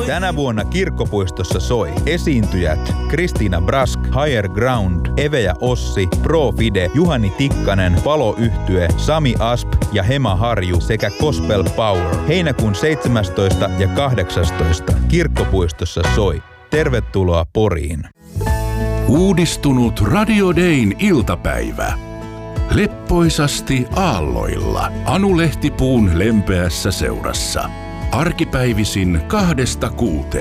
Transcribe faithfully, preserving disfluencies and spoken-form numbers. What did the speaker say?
Tänä vuonna Kirkkopuistossa soi esiintyjät Kristiina Brask, Higher Ground, Eve ja Ossi, Pro Fide, Juhani Tikkanen, Palo-yhtye, Sami Asp ja Hema Harju sekä Gospel Power. Heinäkuun seitsemästoista ja kahdeksastoista Kirkkopuistossa soi. Tervetuloa Poriin. Uudistunut Radio Dayn iltapäivä. Leppoisasti aalloilla Anu Lehtipuun lempeässä seurassa. Arkipäivisin kahdesta kuuteen.